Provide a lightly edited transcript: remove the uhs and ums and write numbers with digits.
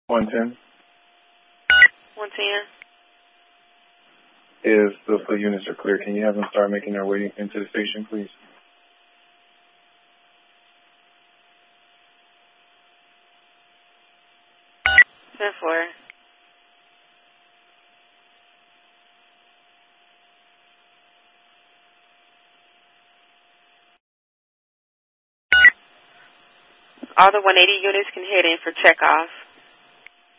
110. 110. Is the fleet units are clear. Can you have them start making their way into the station, please? Ten four. All the 180 units can head in for checkoff.